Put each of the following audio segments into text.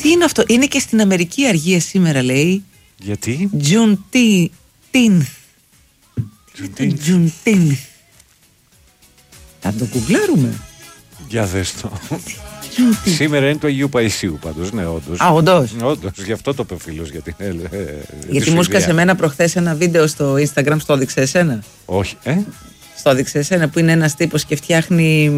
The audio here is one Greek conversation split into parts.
Τι είναι αυτό? Είναι και στην Αμερική αργία σήμερα, λέει. Γιατί? Juneteenth. Θα το κουγκλάρουμε. Για δες το. Σήμερα είναι του Αγίου Παϊσίου πάντως, ναι, όντως. Α, όντως. Όντως, γι' αυτό το είπε ο φίλος. Γιατί μου έσκασε εμένα προχθές ένα βίντεο στο Instagram, στο έδειξε εσένα. Όχι, Στο έδειξε εσένα, που είναι ένας τύπος και φτιάχνει.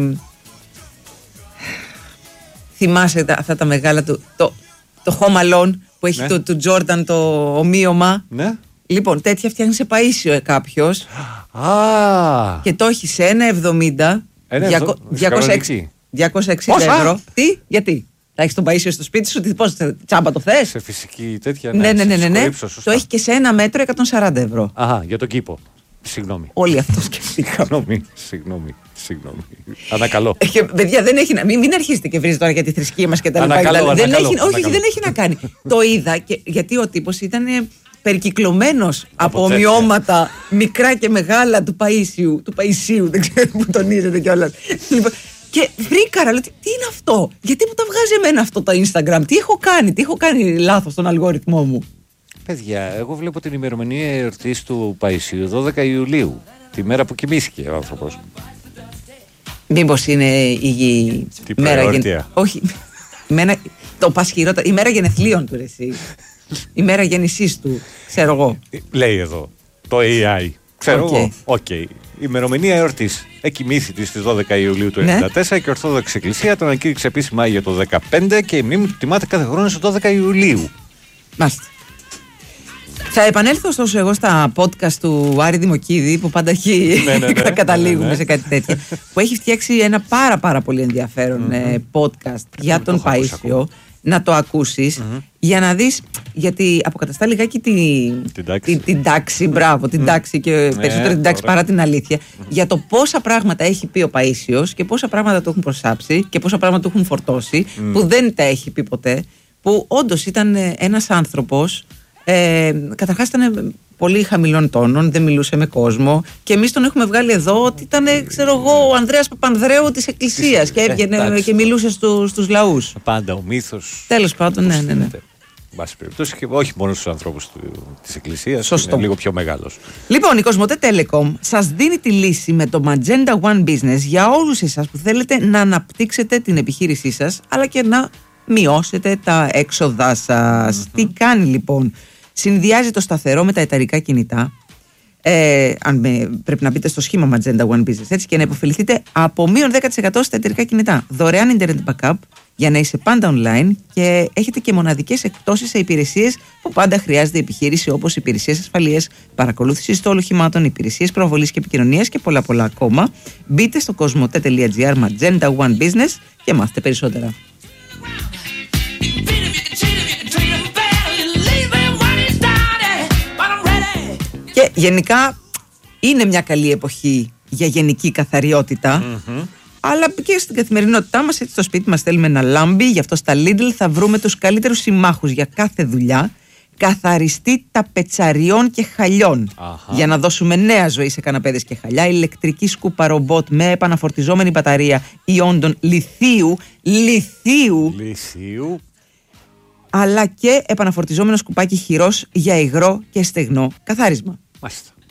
Θυμάσαι αυτά τα μεγάλα του. Το Home Alone που έχει του Jordan το ομοίωμα. Ναι. Λοιπόν, τέτοια φτιάχνει σε Παΐσιο κάποιος. Και το έχει σε 1,70. 260 ευρώ. Τι, γιατί? Θα έχεις τον Παΐσιο στο σπίτι σου, πώς, τσάμπα το θες? Σε φυσική τέτοια. Ναι. Το έχει και σε 1 μέτρο 140 ευρώ. Αχα, για τον κήπο. Συγγνώμη. Όλοι αυτό σκεφτήκα. Συγγνώμη. Ανακαλώ. Παιδιά, δεν έχει να. Μην αρχίσετε και βρίζετε τώρα για τη θρησκεία μας και τα λοιπά. Δεν έχει να κάνει. Το είδα γιατί ο τύπος ήταν περικυκλωμένος από ομοιώματα μικρά και μεγάλα του Παΐσιου. Δεν ξέρω που τονίζεται κιόλας. Και βρήκα, λέω, τι είναι αυτό? Γιατί μου τα βγάζει εμένα αυτό το Instagram? Τι έχω κάνει λάθος στον αλγόριθμό μου? Παιδιά, εγώ βλέπω την ημερομηνία εορτής του Παϊσίου 12 Ιουλίου, τη μέρα που κοιμήθηκε ο άνθρωπος. Μήπως είναι η μέρα γεννηθλίων? Όχι, το πασχυρότερο, η μέρα γενεθλίων του, εσύ. Η μέρα γεννησής του, ξέρω εγώ. Λέει εδώ το AI. Ξέρω εγώ. Οκ. Η ημερομηνία εορτής. Εκοιμήθη στις 12 Ιουλίου του 1994 και η Ορθόδοξη Εκκλησία τον ανακήρυξε επίσημα για το 2015 και η μνήμη του τιμάται κάθε χρόνο στις 12 Ιουλίου. Μάλιστα. Θα επανέλθω ωστόσο εγώ στα podcast του Άρη Δημοκίδη, που πάντα καταλήγουμε σε κάτι τέτοιο, που έχει φτιάξει ένα πάρα πολύ ενδιαφέρον podcast για τον Παΐσιο. Να το ακούσεις για να δεις, γιατί αποκαταστά λιγάκι την τάξη, μπράβο, την τάξη και περισσότερο την τάξη παρά την αλήθεια, για το πόσα πράγματα έχει πει ο Παΐσιος και πόσα πράγματα του έχουν προσάψει και πόσα πράγματα του έχουν φορτώσει που δεν τα έχει πει ποτέ, που όντως ήταν ένας άνθρωπος, καταρχάς ήταν πολύ χαμηλών τόνων, δεν μιλούσε με κόσμο και εμείς τον έχουμε βγάλει εδώ ότι ήταν, ξέρω εγώ, ο Ανδρέας Παπανδρέου της Εκκλησίας και έβγαινε και μιλούσε στους λαούς. Πάντα ο μύθος. Τέλος πάντων, ναι. Βάση περιπτώσει και όχι μόνο στους ανθρώπους της Εκκλησίας. Σωστό. Είναι λίγο πιο μεγάλος. Λοιπόν, η Κοσμοτέ Telecom σας δίνει τη λύση με το Magenta One Business για όλους εσάς που θέλετε να αναπτύξετε την επιχείρησή σας, αλλά και να μειώσετε τα έξοδά σας. Τι κάνει λοιπόν? Συνδυάζει το σταθερό με τα εταιρικά κινητά. Πρέπει να μπείτε στο σχήμα Magenta One Business, έτσι, και να υποφεληθείτε από μείον 10% στα εταιρικά κινητά. Δωρεάν internet backup για να είσαι πάντα online και έχετε και μοναδικές εκπτώσεις σε υπηρεσίες που πάντα χρειάζεται η επιχείρηση, όπως υπηρεσίες ασφαλείας, παρακολούθηση των οχημάτων, υπηρεσίες προβολής και επικοινωνίας και πολλά ακόμα. Μπείτε στο cosmote.gr Magenta One Business και μάθετε περισσότερα. Και γενικά είναι μια καλή εποχή για γενική καθαριότητα, αλλά και στην καθημερινότητά μας, έτσι στο σπίτι μας θέλουμε να λάμπει. Γι' αυτό στα Lidl θα βρούμε τους καλύτερους συμμάχους για κάθε δουλειά. Καθαριστή ταπετσαριών και χαλιών. Για να δώσουμε νέα ζωή σε καναπέδες και χαλιά. Ηλεκτρική σκούπα ρομπότ με επαναφορτιζόμενη μπαταρία ιόντων λιθίου. Αλλά και επαναφορτιζόμενο σκουπάκι χειρός για υγρό και στεγνό καθάρισμα. Μάλιστα.